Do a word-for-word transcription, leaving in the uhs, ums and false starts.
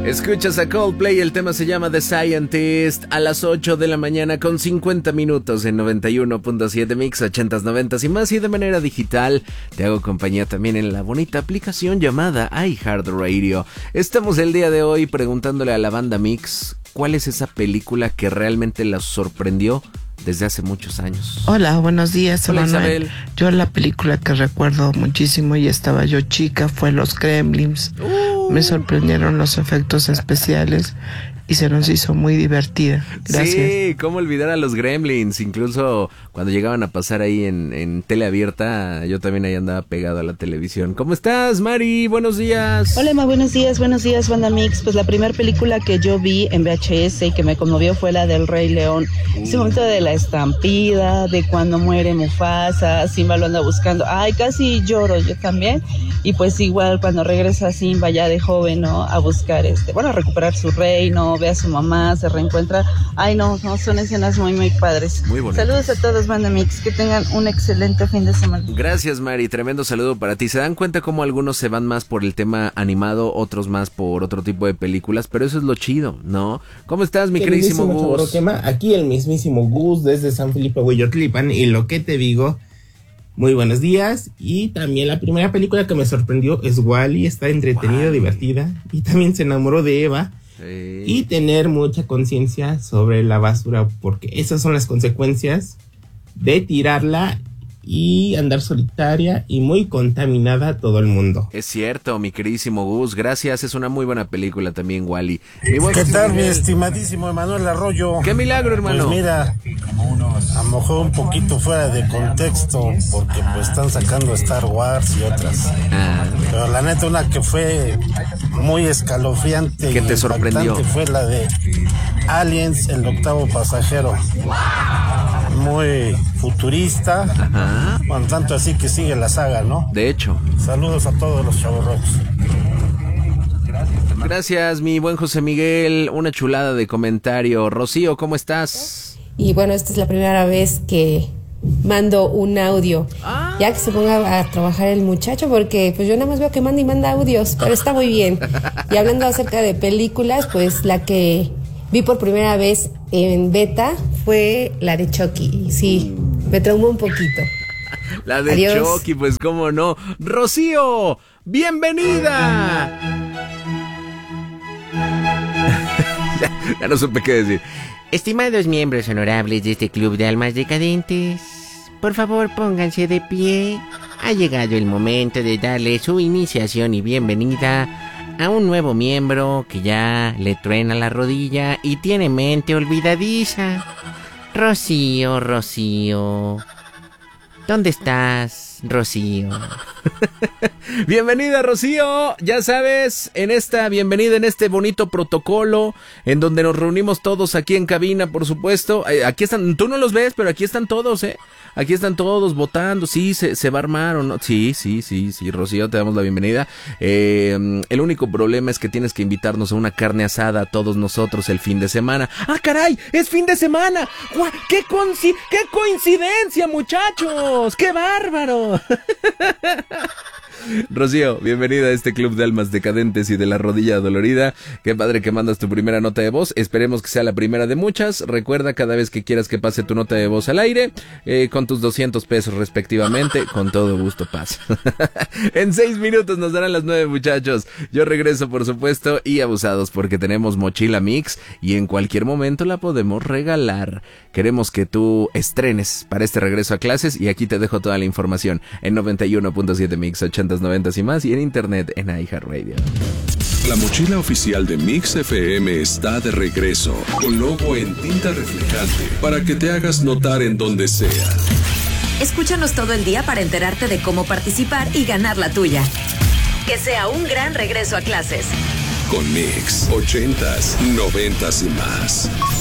Escuchas a Coldplay, el tema se llama The Scientist, a las ocho de la mañana con cincuenta minutos en noventa y uno punto siete Mix, ochentas, noventas y más, y de manera digital te hago compañía también en la bonita aplicación llamada iHeartRadio. Estamos el día de hoy preguntándole a la banda Mix cuál es esa película que realmente la sorprendió desde hace muchos años. Hola, buenos días, Hola, Emanuel. Isabel. Yo la película que recuerdo muchísimo y estaba yo chica fue Los Gremlins. Uh. Me sorprendieron los efectos especiales y se nos hizo muy divertida. Gracias. Sí, cómo olvidar a los Gremlins. Incluso cuando llegaban a pasar ahí en, en tele abierta, yo también ahí andaba pegado a la televisión. ¿Cómo estás, Mari? Buenos días. Hola, Emma, buenos días, buenos días, banda Mix. Pues la primera película que yo vi en V H S y que me conmovió fue la del Rey León. Uh. Ese momento de la estampida, de cuando muere Mufasa, Simba lo anda buscando. Ay, casi lloro yo también. Y pues igual cuando regresa Simba ya de joven, ¿no? A buscar, este, bueno, a recuperar su reino, ve a su mamá, se reencuentra. Ay, no, no, son escenas muy, muy padres. Muy bonito. Saludos a todos, banda Mix, que tengan un excelente fin de semana. Gracias, Mari, tremendo saludo para ti. Se dan cuenta cómo algunos se van más por el tema animado, otros más por otro tipo de películas, pero eso es lo chido, ¿no? ¿Cómo estás, mi queridísimo Gus? Aquí el mismísimo Gus desde San Felipe, Hueyotlipan, y lo que te digo, muy buenos días. Y también la primera película que me sorprendió es Wall-E, está entretenida, Wall-E. Divertida, y también se enamoró de Eva. Sí. Y tener mucha conciencia sobre la basura, porque esas son las consecuencias de tirarla y andar solitaria y muy contaminada a todo el mundo. Es cierto, mi queridísimo Gus, gracias, es una muy buena película también, Wall-E. ¿Qué tal, mi estimadísimo Emanuel Arroyo? ¡Qué milagro, hermano! Pues mira, a lo mejor un poquito fuera de contexto, porque pues están sacando Star Wars y otras. Ah. Pero la neta, una que fue muy escalofriante ¿Qué te sorprendió? Fue la de Aliens, el octavo pasajero. Muy futurista. Ajá. Con tanto así que sigue la saga, ¿no? De hecho. Saludos a todos los chavorrocos. Gracias, mi buen José Miguel. Una chulada de comentario. Rocío, ¿cómo estás? Y bueno, esta es la primera vez que mando un audio. Ah. Ya que se ponga a trabajar el muchacho, porque pues yo nada más veo que manda y manda audios, pero está muy bien. Y hablando acerca de películas, pues la que vi por primera vez en beta fue la de Chucky. Sí, me traumó un poquito. La de Adiós. Chucky, pues cómo no. Rocío, bienvenida. ya, ya no supe qué decir. Estimados miembros honorables de este club de almas decadentes, por favor pónganse de pie. Ha llegado el momento de darle su iniciación y bienvenida a un nuevo miembro que ya le truena la rodilla y tiene mente olvidadiza. Rocío, Rocío. ¿Dónde estás, Rocío? Bienvenida, Rocío. Ya sabes, en esta bienvenida, en este bonito protocolo, en donde nos reunimos todos aquí en cabina, por supuesto. Eh, aquí están, tú no los ves, pero aquí están todos, ¿eh? Aquí están todos votando. Sí, se, se va a armar o no. Sí, sí, sí, sí, Rocío, te damos la bienvenida. Eh, el único problema es que tienes que invitarnos a una carne asada a todos nosotros el fin de semana. ¡Ah, caray! ¡Es fin de semana! ¡Qué, coinci- qué coincidencia, muchachos! ¡Qué bárbaro! Rocío, bienvenida a este club de almas decadentes y de la rodilla dolorida. Qué padre que mandas tu primera nota de voz. Esperemos que sea la primera de muchas. Recuerda, cada vez que quieras que pase tu nota de voz al aire, eh, con tus doscientos pesos respectivamente, con todo gusto pasa. En seis minutos nos darán las nueve, muchachos. Yo regreso, por supuesto, y abusados, porque tenemos mochila Mix y en cualquier momento la podemos regalar. Queremos que tú estrenes para este regreso a clases y aquí te dejo toda la información en noventa y uno punto siete Mix, ochentas, noventas y más, y en internet en iHeartRadio. La mochila oficial de Mix F M está de regreso, con logo en tinta reflejante, para que te hagas notar en donde sea. Escúchanos todo el día para enterarte de cómo participar y ganar la tuya. Que sea un gran regreso a clases. Con Mix, ochentas, noventas y más.